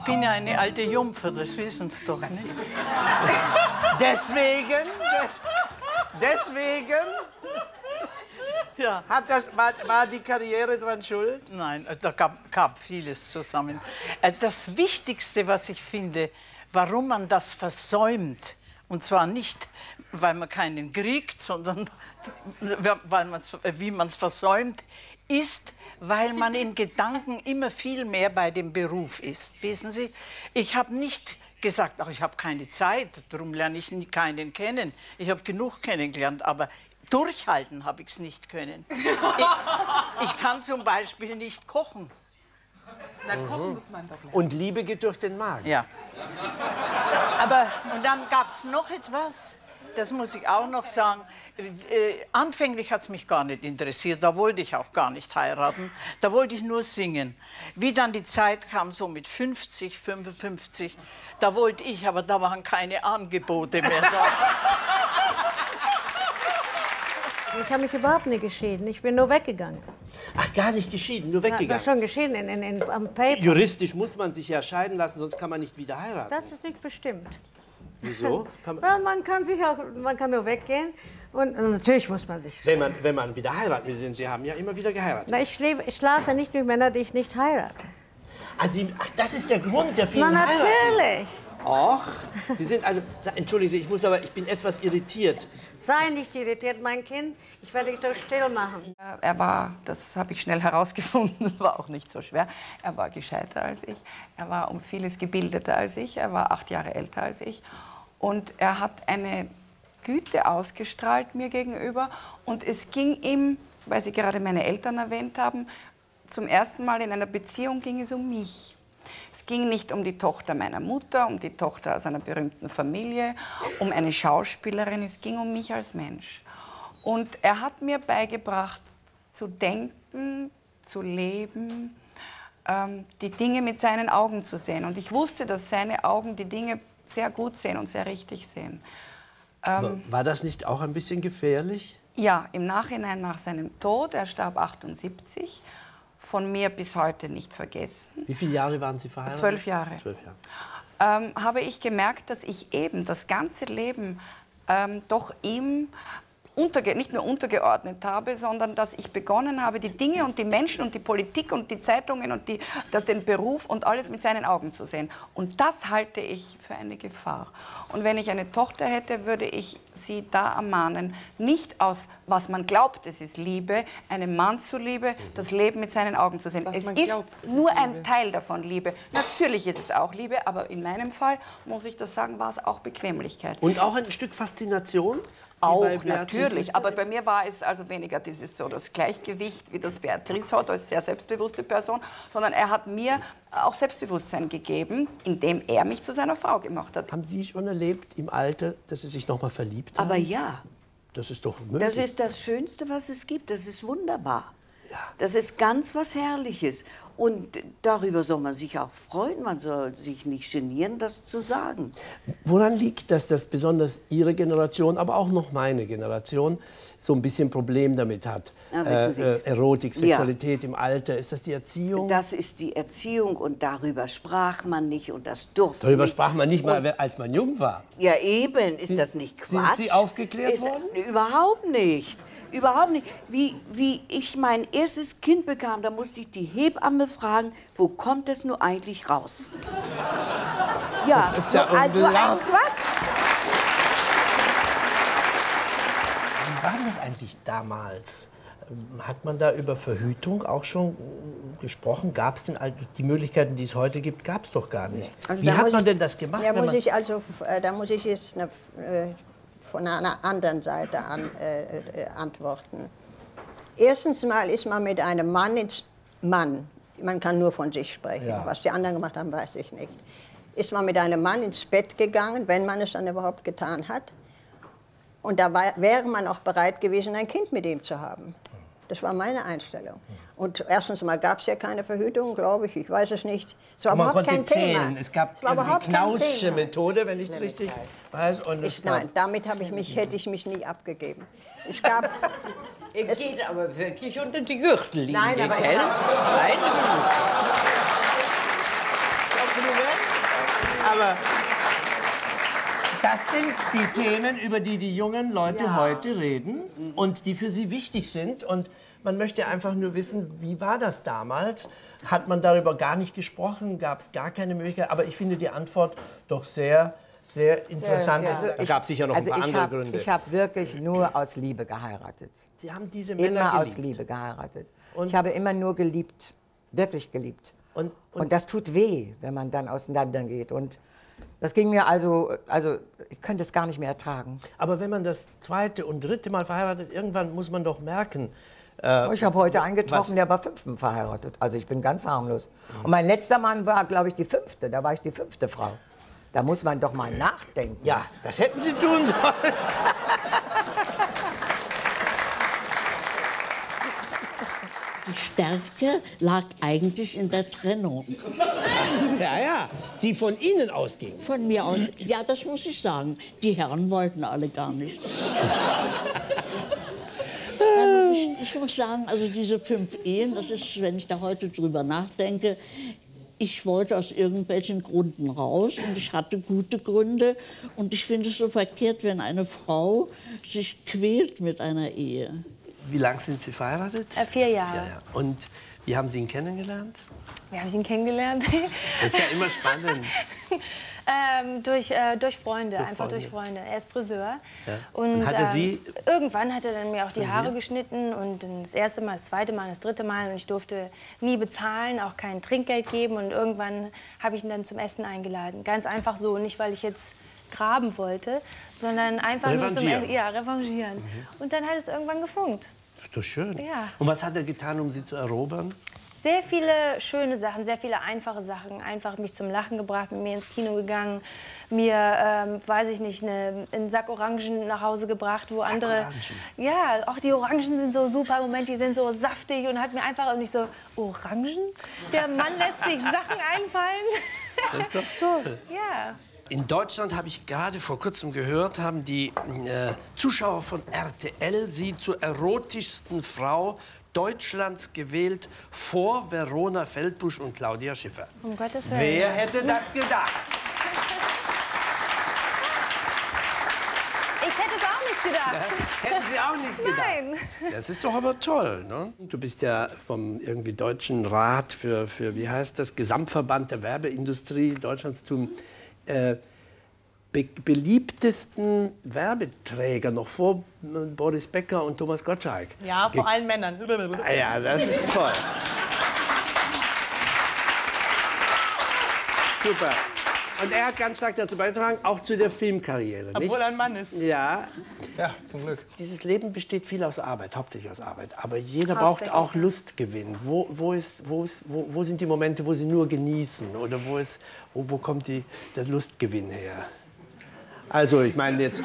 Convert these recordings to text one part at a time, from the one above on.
bin ja eine alte Jungfer, das wissen Sie doch nicht. Deswegen Ja. war die Karriere dran schuld? Nein, da gab vieles zusammen. Das Wichtigste, was ich finde, warum man das versäumt, und zwar nicht, weil man keinen kriegt, sondern wie man es versäumt, ist, weil man in Gedanken immer viel mehr bei dem Beruf ist. Wissen Sie, ich habe nicht gesagt, ach, ich habe keine Zeit, darum lerne ich keinen kennen. Ich habe genug kennengelernt, aber durchhalten habe ich es nicht können. Ich kann zum Beispiel nicht kochen. Na, kochen muss man doch lernen. Und Liebe geht durch den Magen. Ja. Aber und dann gab es noch etwas, das muss ich auch noch sagen. Anfänglich hat es mich gar nicht interessiert, da wollte ich auch gar nicht heiraten, da wollte ich nur singen. Wie dann die Zeit kam, so mit 50, 55, da wollte ich, aber da waren keine Angebote mehr da. Ich habe mich überhaupt nicht geschieden, ich bin nur weggegangen. ach, gar nicht geschieden, nur weggegangen. Ja, schon geschieden am Paper. Juristisch muss man sich ja scheiden lassen, sonst kann man nicht wieder heiraten. Das ist nicht bestimmt. Wieso? Weil man kann nur weggehen und natürlich muss man sich... Wenn man wieder heiraten will, denn Sie haben ja immer wieder geheiratet. Na, ich schlafe nicht mit Männern, die ich nicht heirate. Also, ach, das ist der Grund der vielen Na, Heiraten. natürlich. Och, Sie sind also, entschuldigen Sie, ich bin etwas irritiert. Sei nicht irritiert, mein Kind. Ich werde dich doch still machen. Er war, das habe ich schnell herausgefunden, war auch nicht so schwer, er war gescheiter als ich, er war um vieles gebildeter als ich, er war 8 Jahre älter als ich und er hat eine Güte ausgestrahlt mir gegenüber und es ging ihm, weil Sie gerade meine Eltern erwähnt haben, zum ersten Mal in einer Beziehung ging es um mich. Es ging nicht um die Tochter meiner Mutter, um die Tochter aus einer berühmten Familie, um eine Schauspielerin, es ging um mich als Mensch. Und er hat mir beigebracht, zu denken, zu leben, die Dinge mit seinen Augen zu sehen. Und ich wusste, dass seine Augen die Dinge sehr gut sehen und sehr richtig sehen. Aber war das nicht auch ein bisschen gefährlich? Ja, im Nachhinein nach seinem Tod, er starb 78, von mir bis heute nicht vergessen. Wie viele Jahre waren Sie verheiratet? 12 Jahre. 12 Jahre. Habe ich gemerkt, dass ich eben das ganze Leben doch ihm nicht nur untergeordnet habe, sondern dass ich begonnen habe, die Dinge und die Menschen und die Politik und die Zeitungen und den Beruf und alles mit seinen Augen zu sehen. Und das halte ich für eine Gefahr. Und wenn ich eine Tochter hätte, würde ich sie da ermahnen, nicht aus, was man glaubt, es ist Liebe, einem Mann zuliebe, das Leben mit seinen Augen zu sehen. Es ist nur ein Teil davon Liebe. Natürlich ist es auch Liebe, aber in meinem Fall, muss ich das sagen, war es auch Bequemlichkeit. Und auch ein Stück Faszination? Auch, natürlich. Aber bei mir war es also weniger das Gleichgewicht, wie das Beatrice hat, als sehr selbstbewusste Person, sondern er hat mir auch Selbstbewusstsein gegeben, indem er mich zu seiner Frau gemacht hat. Haben Sie schon erlebt im Alter, dass Sie sich noch mal verliebt haben? Aber ja. Das ist doch möglich. Das ist das Schönste, was es gibt. Das ist wunderbar. Ja. Das ist ganz was Herrliches. Und darüber soll man sich auch freuen. Man soll sich nicht genieren, das zu sagen. Woran liegt das, dass besonders Ihre Generation, aber auch noch meine Generation, so ein bisschen Problem damit hat? Ja, Erotik, Sexualität im Alter. Ist das die Erziehung? Das ist die Erziehung und darüber sprach man nicht und das durfte Darüber nicht. sprach man nicht mal, als man jung war. Ja, eben. Ist das nicht Quatsch? Sind Sie aufgeklärt worden? Überhaupt nicht. Überhaupt nicht. Wie ich mein erstes Kind bekam, da musste ich die Hebamme fragen, wo kommt es nur eigentlich raus? Ja, das ist ja also ein Quatsch. Wie war das eigentlich damals? Hat man da über Verhütung auch schon gesprochen? Gab es denn die Möglichkeiten, die es heute gibt, gab es doch gar nicht. Also wie hat man denn das gemacht? Da muss ich jetzt von einer anderen Seite antworten. Erstens mal ist man mit einem Mann, man kann nur von sich sprechen, ja. Was die anderen gemacht haben, weiß ich nicht, ist man mit einem Mann ins Bett gegangen, wenn man es dann überhaupt getan hat. Und da wäre man auch bereit gewesen, ein Kind mit ihm zu haben. Das war meine Einstellung. Und erstens mal gab es ja keine Verhütung, glaube ich, weiß es nicht. Es war überhaupt kein Thema. Es gab die Knaussche Methode, wenn ich richtig weiß. Und nein, damit hätte ich mich nie abgegeben. Es geht aber wirklich unter die Gürtellinie, nein, aber gell? Nein. aber das sind die Themen, über die die jungen Leute heute reden und die für sie wichtig sind. Und man möchte einfach nur wissen, wie war das damals? Hat man darüber gar nicht gesprochen? Gab es gar keine Möglichkeit? Aber ich finde die Antwort doch sehr, sehr interessant. Also Da gab es sicher noch ein paar andere Gründe. Ich habe wirklich nur aus Liebe geheiratet. Sie haben diese Männer Immer geliebt. aus Liebe geheiratet. Und- Ich habe immer nur geliebt, wirklich geliebt. Und das tut weh, wenn man dann auseinandergeht. Und das ging mir also ich könnte es gar nicht mehr ertragen. Aber wenn man das zweite und dritte Mal verheiratet, irgendwann muss man doch merken. Ich habe heute einen was- getroffen, der war 5-mal verheiratet. Also ich bin ganz harmlos. Und mein letzter Mann war, glaube ich, die 5. Da war ich die 5. Frau. Da muss man doch mal nachdenken. Ja, das hätten Sie tun sollen. Die Stärke lag eigentlich in der Trennung. Ja, die von Ihnen ausging. Von mir aus, ja, das muss ich sagen. Die Herren wollten alle gar nicht. Ich muss sagen, also diese 5 Ehen, das ist, wenn ich da heute drüber nachdenke, ich wollte aus irgendwelchen Gründen raus und ich hatte gute Gründe. Und ich finde es so verkehrt, wenn eine Frau sich quält mit einer Ehe. Wie lange sind Sie verheiratet? 4 Jahre. Ja. Und wie haben Sie ihn kennengelernt? Wie habe ich ihn kennengelernt? Das ist ja immer spannend. Durch Freunde, einfach durch Freunde. Er ist Friseur. Ja. Und hat er Sie irgendwann hat er dann mir auch die frisiert? Haare geschnitten und dann das erste Mal, das zweite Mal, das dritte Mal und ich durfte nie bezahlen, auch kein Trinkgeld geben und irgendwann habe ich ihn dann zum Essen eingeladen. Ganz einfach so, nicht weil ich jetzt graben wollte, sondern einfach nur zum Revanchieren. Essen. Ja, revanchieren. Und dann hat es irgendwann gefunkt. Das ist doch schön. Ja. Und was hat er getan, um Sie zu erobern? Sehr viele schöne Sachen, sehr viele einfache Sachen. Einfach mich zum Lachen gebracht, mit mir ins Kino gegangen, mir, weiß ich nicht, einen Sack Orangen nach Hause gebracht, wo andere... Orangen? Ja, auch die Orangen sind so super im Moment, die sind so saftig und hat mir einfach nicht so, Orangen? Der Mann lässt sich Sachen einfallen. Das ist doch toll. Ja. In Deutschland, habe ich gerade vor kurzem gehört, haben die Zuschauer von RTL Sie zur erotischsten Frau Deutschlands gewählt, vor Verona Feldbusch und Claudia Schiffer. Um Gottes Willen. Wer hätte das gedacht? Ich hätte es auch nicht gedacht. Hätten Sie auch nicht gedacht. Nein. Das ist doch aber toll, ne? Du bist ja vom irgendwie Deutschen Rat für wie heißt das, Gesamtverband der Werbeindustrie Deutschlands zum beliebtesten Werbeträger, noch vor Boris Becker und Thomas Gottschalk. Ja, vor allen Männern. Ah ja, das ist toll. Super. Und er hat ganz stark dazu beigetragen, auch zu der Filmkarriere. Obwohl er ein Mann ist. Ja. Ja, zum Glück. Dieses Leben besteht viel aus Arbeit, hauptsächlich aus Arbeit. Aber jeder braucht auch Lustgewinn. Wo sind die Momente, wo Sie nur genießen? Oder wo kommt der Lustgewinn her? Also, ich meine jetzt,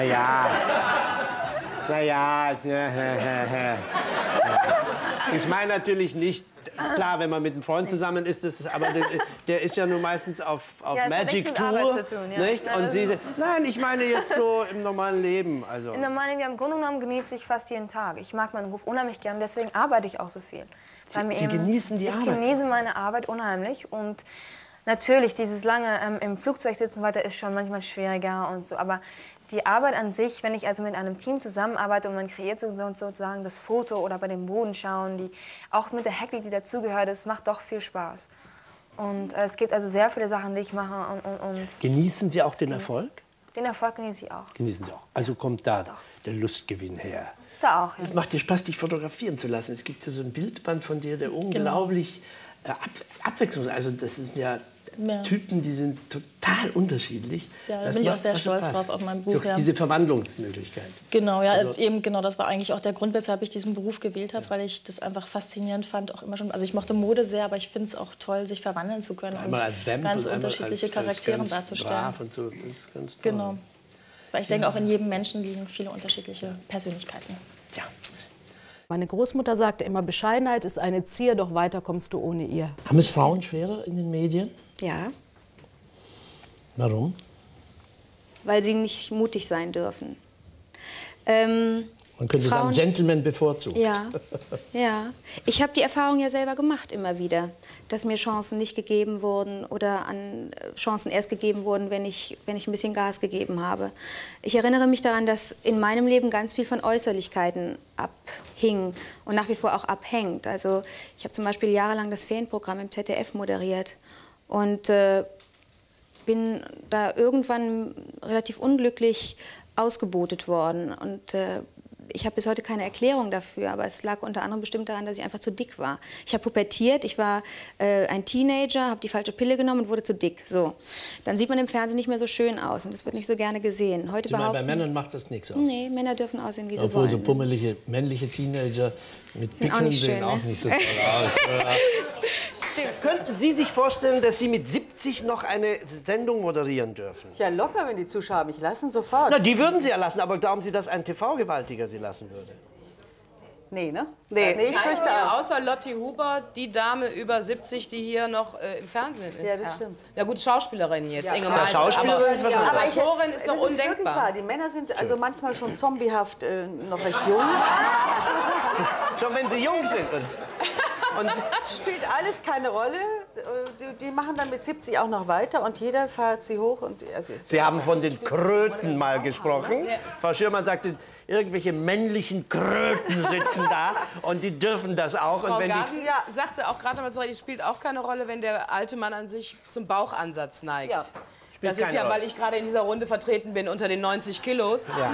ich meine natürlich nicht, klar, wenn man mit einem Freund zusammen ist, aber der ist ja nur meistens auf Ja, es hat Magic nichts mit Tour, Arbeit zu tun, ja. nicht? Ja, Und das Sie, ist- nein, ich meine jetzt so im normalen Leben. Also. Im normalen Leben, im Grunde genommen genieße ich fast jeden Tag. Ich mag meinen Beruf unheimlich gern, deswegen arbeite ich auch so viel. Weil mir Sie genießen die Arbeit? Ich genieße meine Arbeit unheimlich und natürlich, dieses lange im Flugzeug sitzen und weiter ist schon manchmal schwieriger und so, aber die Arbeit an sich, wenn ich also mit einem Team zusammenarbeite und man kreiert sozusagen das Foto oder bei dem Boden schauen, auch mit der Hektik, die dazugehört, das macht doch viel Spaß. Und es gibt also sehr viele Sachen, die ich mache und Genießen Sie auch den Erfolg? den Erfolg genieße ich auch. Genießen Sie auch. Also kommt da der Lustgewinn her. Da auch, ja. Es macht dir Spaß, dich fotografieren zu lassen. Es gibt ja so ein Bildband von dir, der unglaublich abwechslungsreich. Also das sind ja Typen, die sind total unterschiedlich. Ja, da bin ich auch sehr stolz drauf auf mein Buch. So, diese Verwandlungsmöglichkeit. Genau, ja, Also- eben genau. Das war eigentlich auch der Grund, weshalb ich diesen Beruf gewählt habe, weil ich das einfach faszinierend fand, auch immer schon. Also ich mochte Mode sehr, aber ich finde es auch toll, sich verwandeln zu können Einmal und als Vamp ganz und einmal unterschiedliche als Charaktere ganz darzustellen. brav und so. Das ist ganz toll. Genau, weil ich denke, auch in jedem Menschen liegen viele unterschiedliche Persönlichkeiten. Ja. Meine Großmutter sagte immer, Bescheidenheit ist eine Zier, doch weiter kommst du ohne ihr. Haben es Frauen schwerer in den Medien? Ja, Warum? weil sie nicht mutig sein dürfen. Man könnte sagen, Gentleman bevorzugt. Ja, ja. Ich habe die Erfahrung ja selber gemacht immer wieder, dass mir Chancen nicht gegeben wurden oder an Chancen erst gegeben wurden, wenn ich ein bisschen Gas gegeben habe. Ich erinnere mich daran, dass in meinem Leben ganz viel von Äußerlichkeiten abhing und nach wie vor auch abhängt. Also ich habe zum Beispiel jahrelang das Ferienprogramm im ZDF moderiert und bin da irgendwann relativ unglücklich ausgebotet worden und ich habe bis heute keine Erklärung dafür, aber es lag unter anderem bestimmt daran, dass ich einfach zu dick war. Ich habe pubertiert, ich war ein Teenager, habe die falsche Pille genommen und wurde zu dick. So. Dann sieht man im Fernsehen nicht mehr so schön aus und das wird nicht so gerne gesehen. Heute bei Männern macht das nichts aus? Nee, Männer dürfen aussehen, wie sie Obwohl wollen. so pummelige männliche Teenager mit Pickeln sehen auch nicht so toll aus. Könnten Sie sich vorstellen, dass Sie mit 70 noch eine Sendung moderieren dürfen? Ja, locker, wenn die Zuschauer mich lassen, sofort. Na, die würden Sie ja lassen, aber glauben Sie, dass ein TV-Gewaltiger Sie lassen würde? Nee, ne? Nee, ich fürchte auch. Außer Lotti Huber, die Dame über 70, die hier noch im Fernsehen ist. Ja, das stimmt. Ja gut, Schauspielerin jetzt, Ja, Inge klar. Meisel. Schauspielerin ist was anderes. Aber Autorin ist doch das undenkbar. Ist wirklich wahr. Die Männer sind also manchmal schon zombiehaft noch recht jung. Schon wenn sie jung sind. Und spielt alles keine Rolle. Die machen dann mit 70 auch noch weiter und jeder fährt sie hoch. Und Sie haben von den Kröten mal gesprochen. Ja. Frau Schürmann sagte, irgendwelche männlichen Kröten sitzen da und die dürfen das auch. Frau und wenn Garten sagte auch gerade mal, es spielt auch keine Rolle, wenn der alte Mann an sich zum Bauchansatz neigt. Ja. Das ist ja, weil ich gerade in dieser Runde vertreten bin unter den 90 Kilos. Ja.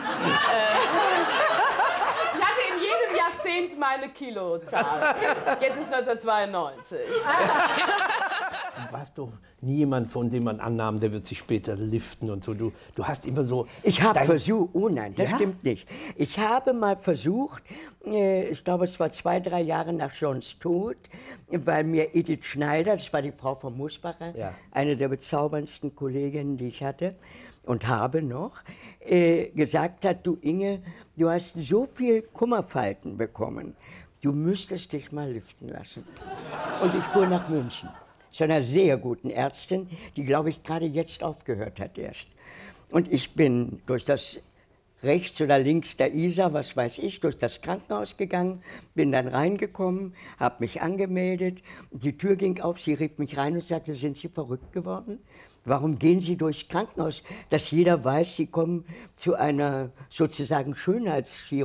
Ich hatte in jedem Jahrzehnt meine Kilozahl. Jetzt ist 1992. Du warst doch nie jemand, von dem man annahm, der wird sich später liften und so. Du hast immer so... Ich habe versucht, oh nein, das stimmt nicht. Ich habe mal versucht, ich glaube, es war 2, 3 Jahre nach Johns Tod, weil mir Edith Schneider, das war die Frau von Musbacher, eine der bezauberndsten Kolleginnen, die ich hatte und habe noch, gesagt hat, du Inge, du hast so viel Kummerfalten bekommen, du müsstest dich mal liften lassen. Und ich fuhr nach München zu einer sehr guten Ärztin, die, glaube ich, gerade jetzt aufgehört hat erst. Und ich bin durch das rechts oder links der Isar, was weiß ich, durch das Krankenhaus gegangen, bin dann reingekommen, habe mich angemeldet, die Tür ging auf, sie rief mich rein und sagte, sind Sie verrückt geworden? Warum gehen Sie durchs Krankenhaus, dass jeder weiß, Sie kommen zu einer sozusagen Schönheitschirurgie?